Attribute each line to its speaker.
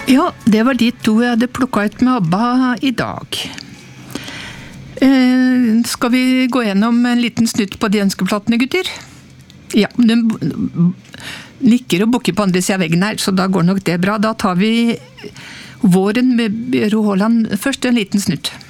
Speaker 1: Ja, det var de to jeg hadde plukket ut med ABBA i dag. Skal vi gå gjennom en liten snutt på de ønskeplatene, gutter? Ja, de nikker og bukker på andre siden av veggen her, så da går nok det bra. Da tar vi Våren med Bjøro Håland først, en liten snutt.